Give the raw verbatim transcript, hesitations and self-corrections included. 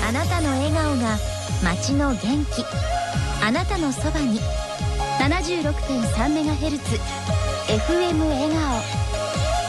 あなたの笑顔が街の元気、あなたのそばに ななじゅうろくてんさんメガヘルツ エフエム 笑顔。